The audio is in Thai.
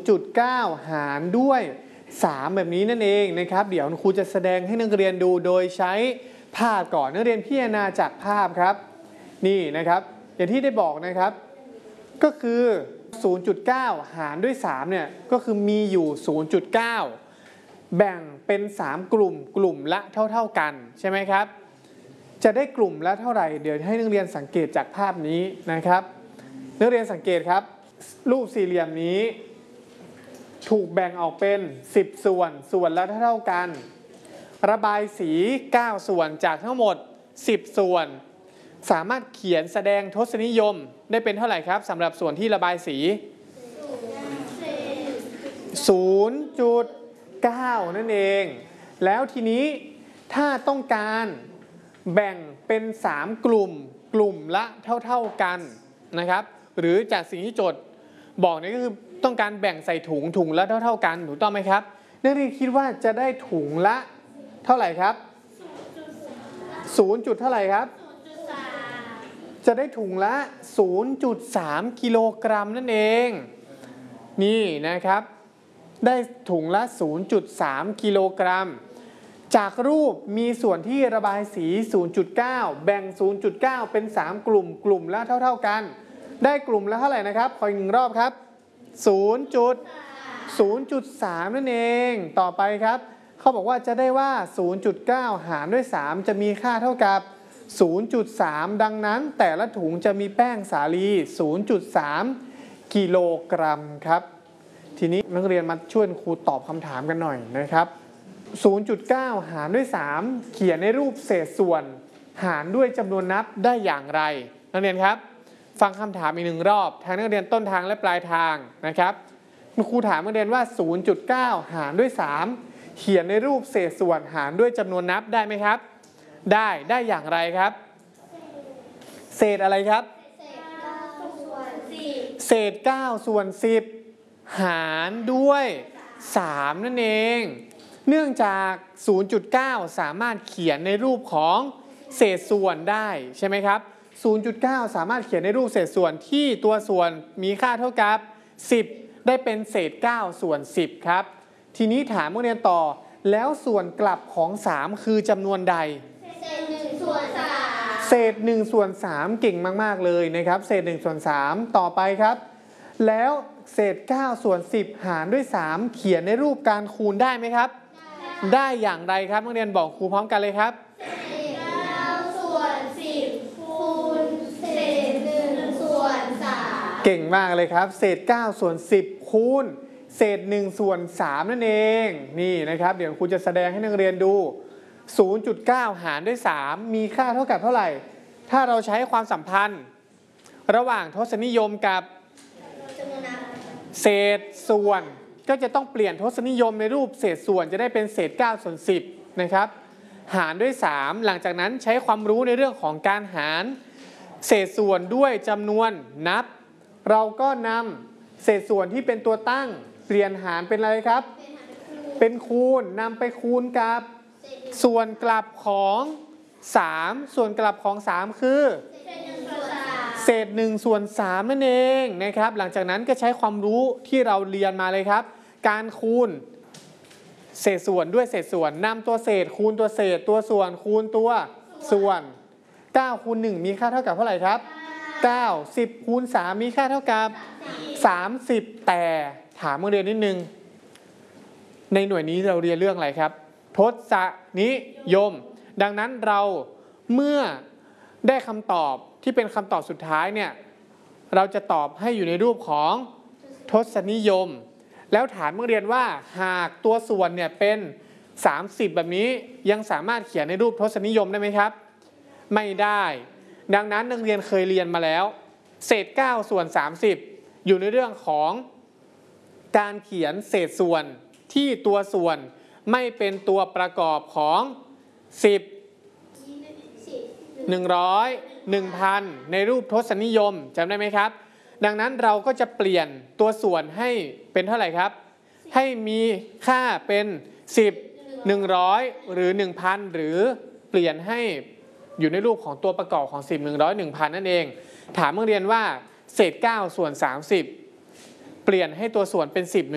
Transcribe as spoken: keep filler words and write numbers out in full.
ย์จุดเก้า หารด้วยสามแบบนี้นั่นเองนะครับเดี๋ยวครูจะแสดงให้นักเรียนดูโดยใช้ภาพก่อนนักเรียนพิจารณาจากภาพครับนี่นะครับอย่างที่ได้บอกนะครับก็คือ ศูนย์จุดเก้า หารด้วยสามเนี่ยก็คือมีอยู่ ศูนย์จุดเก้า แบ่งเป็นสามกลุ่มกลุ่มละเท่าๆกันใช่ไหมครับจะได้กลุ่มละเท่าไหร่เดี๋ยวให้นักเรียนสังเกตจากภาพนี้นะครับนักเรียนสังเกตครับรูปสี่เหลี่ยมนี้ถูกแบ่งออกเป็นสิบส่วนส่วนละเท่าๆกันระบายสีเก้าส่วนจากทั้งหมดสิบส่วนสามารถเขียนแสดงทศนิยมได้เป็นเท่าไหร่ครับสำหรับส่วนที่ระบายสี ศูนย์จุดเก้า นั่นเองแล้วทีนี้ถ้าต้องการแบ่งเป็นสามกลุ่มกลุ่มละเท่าๆกันนะครับหรือจากสิ่งที่โจทย์บอกนี่ก็คือต้องการแบ่งใส่ถุงถุงละเท่าๆกันถูกต้องไหมครับนักเรียนคิดว่าจะได้ถุงละเท่าไหร่ครับศูนย์จุดเท่าไหร่ครับจะได้ถุงละ ศูนย์จุดสาม กิโลกรัมนั่นเองนี่นะครับได้ถุงละ ศูนย์จุดสาม กิโลกรัมจากรูปมีส่วนที่ระบายสี ศูนย์จุดเก้า แบ่ง ศูนย์จุดเก้า เป็นสามกลุ่มกลุ่มละเท่าๆกันได้กลุ่มละเท่าไหร่นะครับขออีกหนึ่งรอบครับ ศูนย์จุดสาม นั่นเองต่อไปครับเขาบอกว่าจะได้ว่า ศูนย์จุดเก้า หารด้วยสามจะมีค่าเท่ากับ ศูนย์จุดสาม ดังนั้นแต่ละถุงจะมีแป้งสาลี ศูนย์จุดสาม กิโลกรัมครับทีนี้นักเรียนมาช่วยครูตอบคำถามกันหน่อยนะครับ ศูนย์จุดเก้า หารด้วยสามเขียนในรูปเศษส่วนหารด้วยจำนวนนับได้อย่างไรนักเรียนครับฟังคำถามอีกหนึ่งรอบทางนักเรียนต้นทางและปลายทางนะครับครูถามนักเรียนว่า ศูนย์จุดเก้า หารด้วยสามเขียนในรูปเศษส่วนหารด้วยจำนวนนับได้ไหมครับได้ได้อย่างไรครับเศษอะไรครับเศษเก้าส่วนสิบหารด้วยสามนั่นเองเนื่องจาก ศูนย์จุดเก้า สามารถเขียนในรูปของเศษส่วนได้ใช่ไหมครับ ศูนย์จุดเก้า สามารถเขียนในรูปเศษส่วนที่ตัวส่วนมีค่าเท่ากับสิบได้เป็นเศษเก้าส่วนสิบครับทีนี้ถามนักเรียนต่อแล้วส่วนกลับของสามคือจำนวนใดเศษหนึ่งส่วนสามเศษหนึ่งส่วนสามเก่งมากๆเลยนะครับเศษหนึ่งส่วนสามต่อไปครับแล้วเศษเก้าส่วนสิบหารด้วยสามเขียนในรูปการคูณได้ไหมครับได้, ได้อย่างไรครับนักเรียนบอกครูพร้อมกันเลยครับเศษเก้าส่วนสิบคูณเศษหนึ่งส่วนสามเก่งมากเลยครับเศษเก้าส่วนสิบคูณเศษหนึ่งส่วนสามนั่นเองนี่นะครับเดี๋ยวครูจะแสดงให้นักเรียนดู ศูนย์จุดเก้า หารด้วยสามมีค่าเท่ากับเท่าไหร่ถ้าเราใช้ความสัมพันธ์ระหว่างทศนิยมกับเศษส่วนก็จะต้องเปลี่ยนทศนิยมในรูปเศษส่วนจะได้เป็นเศษเก้าส่วนสิบนะครับหารด้วยสามหลังจากนั้นใช้ความรู้ในเรื่องของการหารเศษส่วนด้วยจำนวนนับเราก็นำเศษส่วนที่เป็นตัวตั้งเปลี่ยนหารเป็นอะไรครับเป็นคูณนำไปคูณกับส่วนกลับของสามส่วนกลับของสามคือเศษหนึ่งส่วนสามนั่นเองนะครับหลังจากนั้นก็ใช้ความรู้ที่เราเรียนมาเลยครับการคูณเศษส่วนด้วยเศษส่วนนำตัวเศษคูณตัวเศษตัวส่วนคูณตัวส่วนเก้าคูณหนึ่งมีค่าเท่ากับเท่าไหร่ครับเก้า สิบคูณสามมีค่าเท่ากับสามสิบแต่ถามนักเรียนนิดนึงในหน่วยนี้เราเรียนเรื่องอะไรครับทศนิยมดังนั้นเราเมื่อได้คำตอบที่เป็นคำตอบสุดท้ายเนี่ยเราจะตอบให้อยู่ในรูปของทศนิยมแล้วถามนักเรียนว่าหากตัวส่วนเนี่ยเป็นสามสิบแบบนี้ยังสามารถเขียนในรูปทศนิยมได้ไหมครับไม่ได้ดังนั้นนักเรียนเคยเรียนมาแล้วเศษเก้าส่วนสามสิบอยู่ในเรื่องของการเขียนเศษส่วนที่ตัวส่วนไม่เป็นตัวประกอบของสิบ หนึ่งร้อย หนึ่งพันในรูปทศนิยมจำได้ไหมครับดังนั้นเราก็จะเปลี่ยนตัวส่วนให้เป็นเท่าไหร่ครับให้มีค่าเป็นสิบ หนึ่งร้อย หรือ หนึ่งพัน หรือเปลี่ยนให้อยู่ในรูปของตัวประกอบของสิบ หนึ่งร้อย หนึ่งพัน นั่นเองถามนักเรียนว่าเศษเก้าส่วนสามสิบเปลี่ยนให้ตัวส่วนเป็นสิบ